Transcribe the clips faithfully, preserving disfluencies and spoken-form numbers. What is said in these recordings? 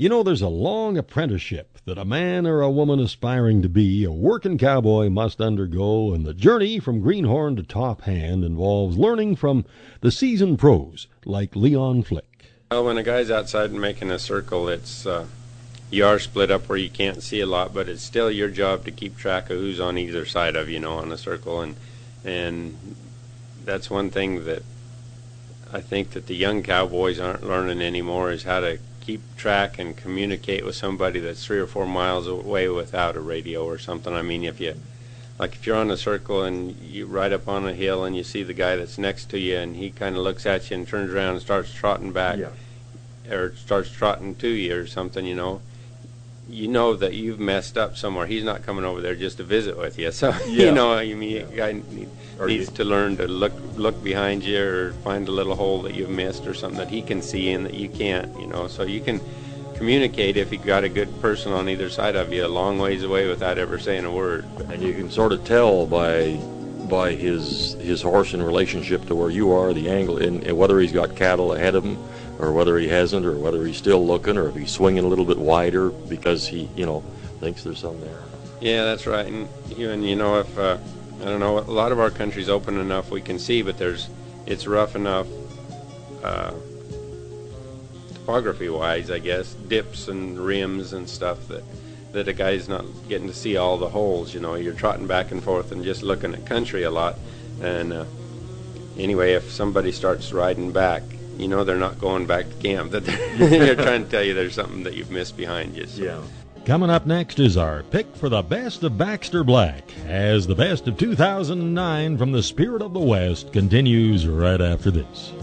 You know, there's a long apprenticeship that a man or a woman aspiring to be a working cowboy must undergo, and the journey from greenhorn to top hand involves learning from the seasoned pros like Leon Flick. Well, when a guy's outside and making a circle, it's uh, you are split up where you can't see a lot, but it's still your job to keep track of who's on either side of you know on a circle, and and that's one thing that I think that the young cowboys aren't learning anymore, is how to keep track and communicate with somebody that's three or four miles away without a radio or something. I mean, if you, like if you're on a circle and you ride up on a hill and you see the guy that's next to you and he kind of looks at you and turns around and starts trotting back, yeah. or starts trotting to you or something, you know, you know that you've messed up somewhere. He's not coming over there just to visit with you. So, yeah. you know, I mean, yeah. a guy need, needs you, to learn to look look behind you or find a little hole that you've missed or something that he can see and that you can't, you know. So you can communicate if you got a good person on either side of you a long ways away without ever saying a word. And you can sort of tell by by his his horse in relationship to where you are, the angle, and, and whether he's got cattle ahead of him or whether he hasn't, or whether he's still looking, or if he's swinging a little bit wider because he, you know, thinks there's some there. Yeah, that's right. And you, and you know, if uh, I don't know, a lot of our country's open enough we can see, but there's it's rough enough uh, topography-wise, I guess, dips and rims and stuff that that a guy's not getting to see all the holes. You know, you're trotting back and forth and just looking at country a lot. And uh, anyway, if somebody starts riding back, you know they're not going back to camp. That they're, they're trying to tell you there's something that you've missed behind you. So. Yeah. Coming up next is our pick for the best of Baxter Black, as the best of two thousand nine from the Spirit of the West continues right after this.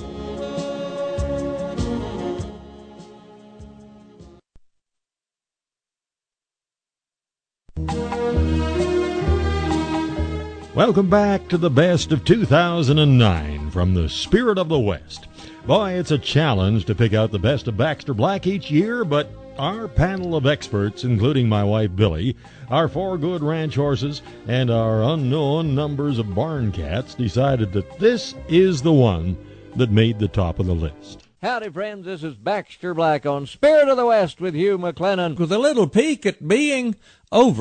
Welcome back to the best of two thousand nine from the Spirit of the West. Boy, it's a challenge to pick out the best of Baxter Black each year, but our panel of experts, including my wife Billy, our four good ranch horses, and our unknown numbers of barn cats, decided that this is the one that made the top of the list. Howdy, friends. This is Baxter Black on Spirit of the West with Hugh McLennan, with a little peek at being over